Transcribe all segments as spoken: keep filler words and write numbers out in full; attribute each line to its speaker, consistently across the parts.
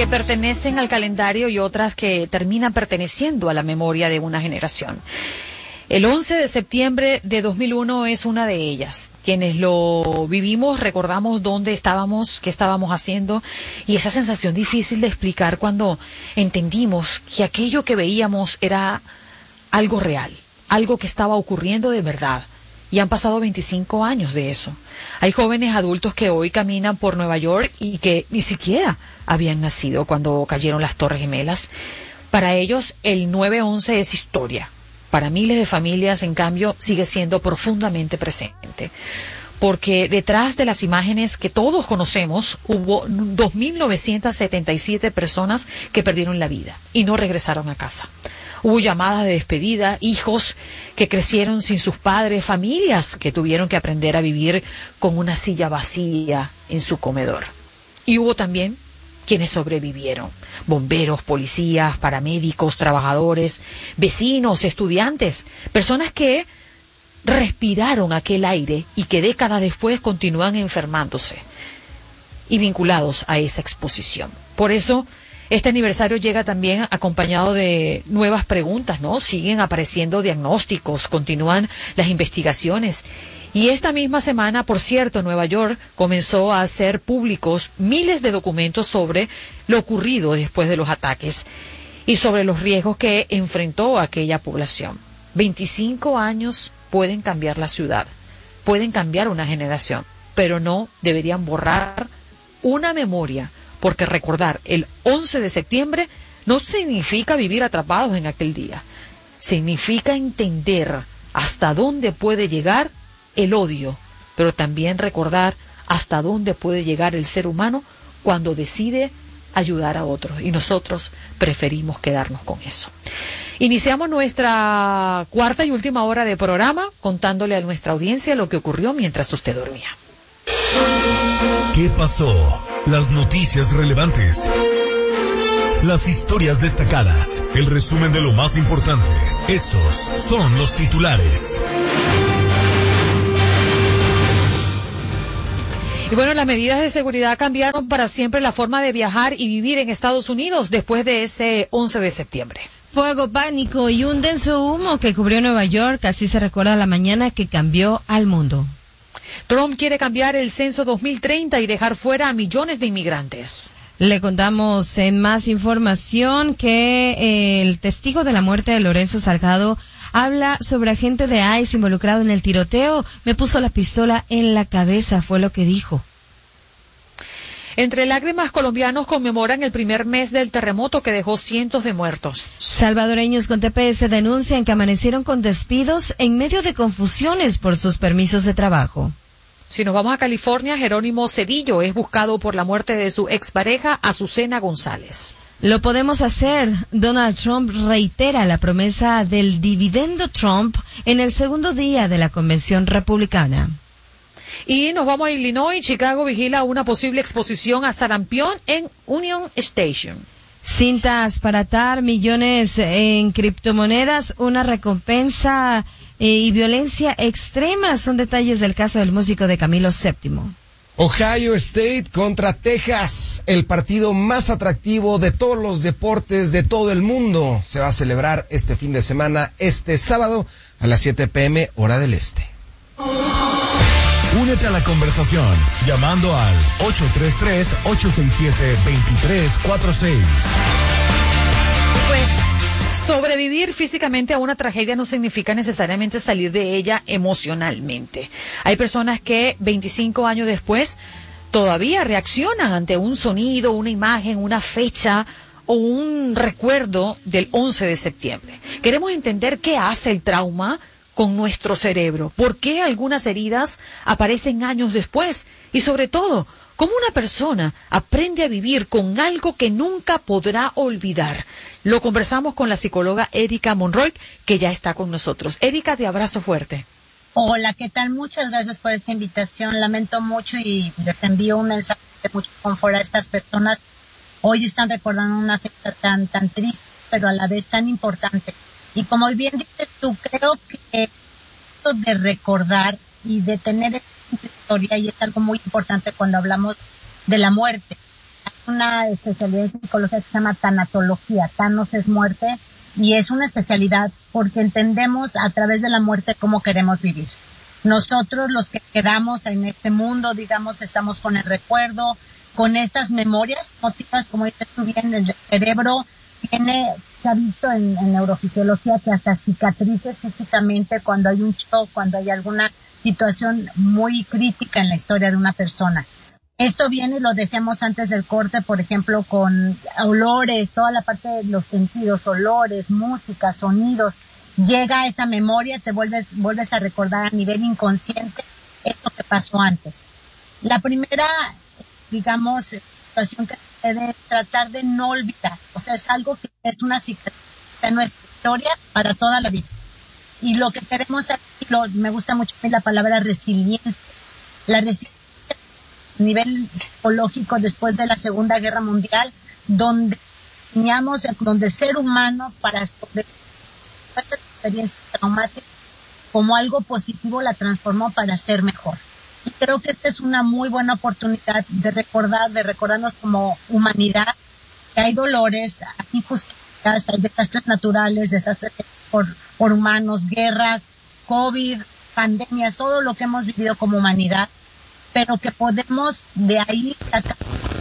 Speaker 1: que pertenecen al calendario y otras que terminan perteneciendo a la memoria de una generación. El once de septiembre de dos mil uno es una de ellas. Quienes lo vivimos recordamos dónde estábamos, qué estábamos haciendo, y esa sensación difícil de explicar cuando entendimos que aquello que veíamos era algo real, algo que estaba ocurriendo de verdad. Y han pasado veinticinco años de eso. Hay jóvenes adultos que hoy caminan por Nueva York y que ni siquiera habían nacido cuando cayeron las Torres Gemelas. Para ellos el nueve once es historia. Para miles de familias, en cambio, sigue siendo profundamente presente. Porque detrás de las imágenes que todos conocemos, hubo dos mil novecientas setenta y siete personas que perdieron la vida y no regresaron a casa. Hubo llamadas de despedida, hijos que crecieron sin sus padres, familias que tuvieron que aprender a vivir con una silla vacía en su comedor. Y hubo también quienes sobrevivieron: bomberos, policías, paramédicos, trabajadores, vecinos, estudiantes, personas que respiraron aquel aire y que décadas después continúan enfermándose y vinculados a esa exposición. Por eso, este aniversario llega también acompañado de nuevas preguntas, ¿no? Siguen apareciendo diagnósticos, continúan las investigaciones. Y esta misma semana, por cierto, Nueva York comenzó a hacer públicos miles de documentos sobre lo ocurrido después de los ataques y sobre los riesgos que enfrentó aquella población. veinticinco años pueden cambiar la ciudad, pueden cambiar una generación, pero no deberían borrar una memoria, porque recordar el once de septiembre no significa vivir atrapados en aquel día. Significa entender hasta dónde puede llegar el odio, pero también recordar hasta dónde puede llegar el ser humano cuando decide ayudar a otros, y nosotros preferimos quedarnos con eso. Iniciamos nuestra cuarta y última hora de programa contándole a nuestra audiencia lo que ocurrió mientras usted dormía.
Speaker 2: ¿Qué pasó? Las noticias relevantes, las historias destacadas, el resumen de lo más importante. Estos son los titulares.
Speaker 1: Y bueno, las medidas de seguridad cambiaron para siempre la forma de viajar y vivir en Estados Unidos después de ese once de septiembre.
Speaker 3: Fuego, pánico y un denso humo que cubrió Nueva York, así se recuerda la mañana que cambió al mundo.
Speaker 1: Trump quiere cambiar el censo dos mil treinta y dejar fuera a millones de inmigrantes.
Speaker 3: Le contamos en más información que eh, el testigo de la muerte de Lorenzo Salgado habla sobre agente de I C E involucrado en el tiroteo. Me puso la pistola en la cabeza, fue lo que dijo.
Speaker 1: Entre lágrimas, colombianos conmemoran el primer mes del terremoto que dejó cientos de muertos.
Speaker 3: Salvadoreños con T P S denuncian que amanecieron con despidos en medio de confusiones por sus permisos de trabajo.
Speaker 1: Si nos vamos a California, Jerónimo Cedillo es buscado por la muerte de su expareja Azucena González.
Speaker 3: Lo podemos hacer. Donald Trump reitera la promesa del dividendo Trump en el segundo día de la convención republicana.
Speaker 1: Y nos vamos a Illinois. Chicago vigila una posible exposición a sarampión en Union Station.
Speaker 3: Cintas para atar, millones en criptomonedas, una recompensa eh, y violencia extrema son detalles del caso del músico de Camilo séptimo.
Speaker 4: Ohio State contra Texas, el partido más atractivo de todos los deportes de todo el mundo. Se va a celebrar este fin de semana, este sábado, a las siete pm, hora del este.
Speaker 2: Únete a la conversación llamando al ocho tres tres, ocho seis siete, dos tres cuatro seis.
Speaker 1: Pues sobrevivir físicamente a una tragedia no significa necesariamente salir de ella emocionalmente. Hay personas que veinticinco años después todavía reaccionan ante un sonido, una imagen, una fecha o un recuerdo del once de septiembre. Queremos entender qué hace el trauma con nuestro cerebro, por qué algunas heridas aparecen años después y sobre todo, cómo una persona aprende a vivir con algo que nunca podrá olvidar. Lo conversamos con la psicóloga Erika Monroy, que ya está con nosotros. Erika, te abrazo fuerte.
Speaker 5: Hola, ¿qué tal? Muchas gracias por esta invitación. Lamento mucho y les envío un mensaje de mucho confort a estas personas. Hoy están recordando una fecha tan, tan triste, pero a la vez tan importante. Y como bien dices tú, creo que esto de recordar y de tener esta historia, y es algo muy importante cuando hablamos de la muerte, una especialidad en psicología que se llama tanatología. Thanos es muerte y es una especialidad porque entendemos a través de la muerte cómo queremos vivir. Nosotros los que quedamos en este mundo, digamos, estamos con el recuerdo, con estas memorias emotivas, como dices tú bien, el cerebro tiene, se ha visto en, en neurofisiología que hasta cicatrices físicamente cuando hay un shock, cuando hay alguna situación muy crítica en la historia de una persona. Esto viene, y lo decíamos antes del corte, por ejemplo, con olores, toda la parte de los sentidos, olores, música, sonidos, llega a esa memoria, te vuelves, vuelves a recordar a nivel inconsciente esto que pasó antes. La primera, digamos, situación que debe tratar de no olvidar, o sea, es algo que es una cicatriz de nuestra historia para toda la vida. Y lo que queremos aquí, lo, me gusta mucho la palabra resiliencia. La resiliencia a nivel psicológico después de la Segunda Guerra Mundial, donde teníamos, donde el ser humano para poder esta experiencia traumática como algo positivo la transformó para ser mejor. Y creo que esta es una muy buena oportunidad de recordar, de recordarnos como humanidad que hay dolores, hay injusticias, hay desastres naturales, desastres por, por humanos, guerras, COVID, pandemias, todo lo que hemos vivido como humanidad, pero que podemos de ahí sacar.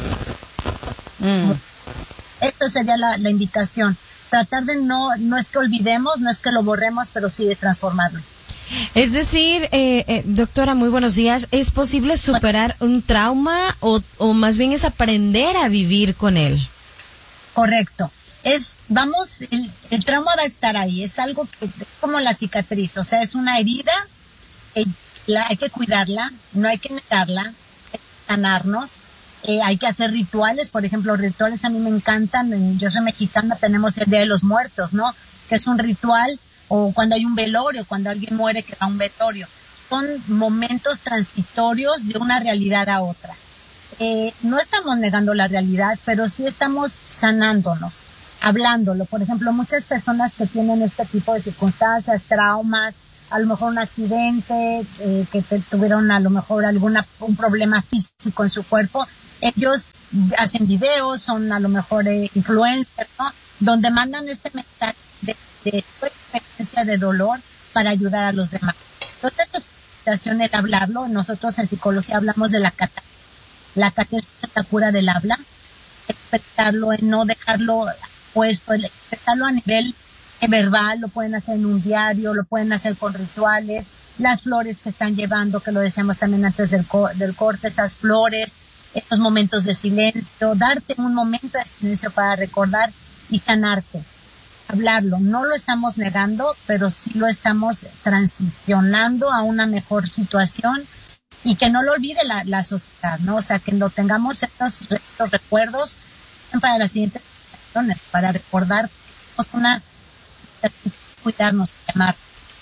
Speaker 5: Mm. Esto sería la, la indicación. Tratar de no, no es que olvidemos, no es que lo borremos, pero sí de transformarlo.
Speaker 3: Es decir, eh, eh, doctora, muy buenos días. ¿Es posible superar un trauma o, o más bien es aprender a vivir con él?
Speaker 5: Correcto. Es, vamos, el, el trauma va a estar ahí. Es algo que, como la cicatriz, o sea, es una herida, eh, la, hay que cuidarla, no hay que negarla, hay que sanarnos. Eh, hay que hacer rituales, por ejemplo, rituales a mí me encantan. Yo soy mexicana, tenemos el Día de los Muertos, ¿no? Que es un ritual, o cuando hay un velorio, cuando alguien muere que va a un velorio. Son momentos transitorios de una realidad a otra. Eh, no estamos negando la realidad, pero sí estamos sanándonos, hablándolo. Por ejemplo, muchas personas que tienen este tipo de circunstancias, traumas, a lo mejor un accidente, eh, que te, tuvieron a lo mejor alguna un problema físico en su cuerpo, ellos hacen videos, son a lo mejor eh, influencers, ¿no? Donde mandan este mensaje de, de su experiencia de dolor para ayudar a los demás. Entonces, esta invitación es hablarlo. Nosotros en psicología hablamos de la catarsis. La catarsis es la cura del habla, expresarlo, no dejarlo puesto, expresarlo a nivel verbal, lo pueden hacer en un diario, lo pueden hacer con rituales, las flores que están llevando, que lo decíamos también antes del, co- del corte, esas flores, estos momentos de silencio, darte un momento de silencio para recordar y sanarte, hablarlo. No lo estamos negando, pero sí lo estamos transicionando a una mejor situación y que no lo olvide la, la sociedad, ¿no? O sea, que lo tengamos estos, estos recuerdos para las siguientes generaciones, para recordar que tenemos una cuidarnos, llamar.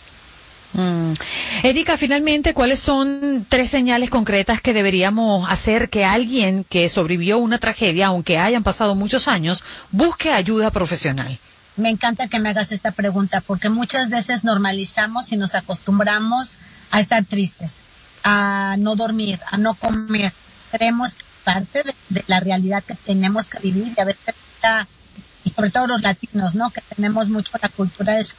Speaker 1: Mm. Erika, finalmente, ¿cuáles son tres señales concretas que deberíamos hacer que alguien que sobrevivió una tragedia, aunque hayan pasado muchos años, busque ayuda profesional?
Speaker 5: Me encanta que me hagas esta pregunta porque muchas veces normalizamos y nos acostumbramos a estar tristes, a no dormir, a no comer. Creemos que parte de, de la realidad que tenemos que vivir y a veces está, y sobre todo los latinos, ¿no? Que tenemos mucho la cultura de eso,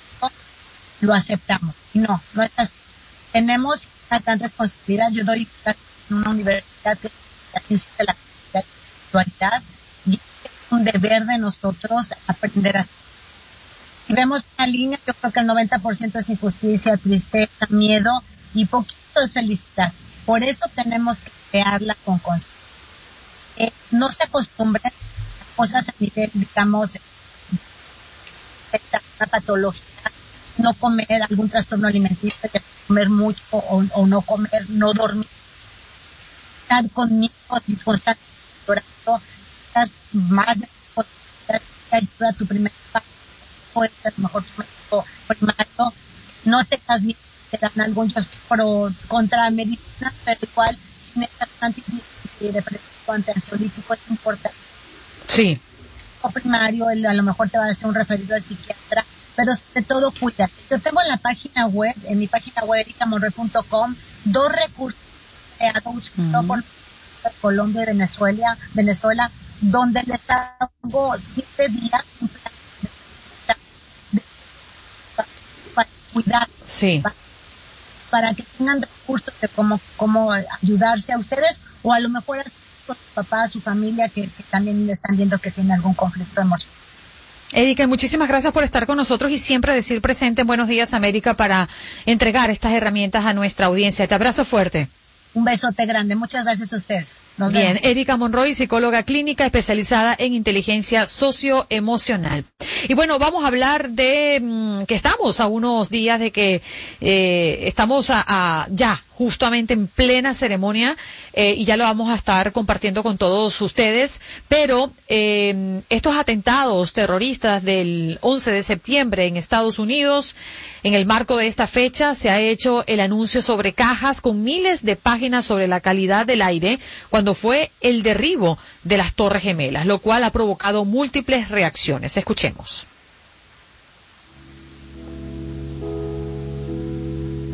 Speaker 5: lo aceptamos. Y no, no es así. Tenemos una gran responsabilidad. Yo doy en una universidad que es la espiritualidad y es un deber de nosotros aprender a hacer. Si vemos una línea, yo creo que el noventa por ciento es injusticia, tristeza, miedo y poquito es felicidad. Por eso tenemos que crearla con conciencia. Eh, no se acostumbren a cosas a nivel, digamos, una patología, no comer algún trastorno alimenticio, comer mucho o, o no comer, no dormir, estar con niños y constantemente llorando, estás más de ayuda a tu primer paso, puede ser mejor tu médico primario, no te das ni te dan algún pro contra medicina, pero igual si necesitas antidepresivo, antiansiolítico es importante.
Speaker 1: Sí.
Speaker 5: O primario, él a lo mejor te va a hacer un referido al psiquiatra, pero sobre todo cuídate. Yo tengo en la página web, en mi página web erika monroy punto com, dos recursos creados uh-huh. por Colombia y Venezuela, Venezuela, donde les hago siete días para cuidar,
Speaker 1: sí.
Speaker 5: para, para que tengan recursos de cómo, cómo ayudarse a ustedes, o a lo mejor a sus papás, a su familia, que, que también están viendo que tiene algún conflicto emocional.
Speaker 1: Erika, muchísimas gracias por estar con nosotros y siempre decir presente en Buenos Días América para entregar estas herramientas a nuestra audiencia. Te abrazo fuerte.
Speaker 5: Un besote grande. Muchas gracias a ustedes. Nos
Speaker 1: Bien,
Speaker 5: vemos.
Speaker 1: Erika Monroy, psicóloga clínica especializada en inteligencia socioemocional. Y bueno, vamos a hablar de mmm, que estamos a unos días de que eh, estamos a, a ya justamente en plena ceremonia eh, y ya lo vamos a estar compartiendo con todos ustedes, pero eh, estos atentados terroristas del once de septiembre en Estados Unidos, en el marco de esta fecha se ha hecho el anuncio sobre cajas con miles de páginas sobre la calidad del aire cuando fue el derribo de las Torres Gemelas, lo cual ha provocado múltiples reacciones. Escuchemos.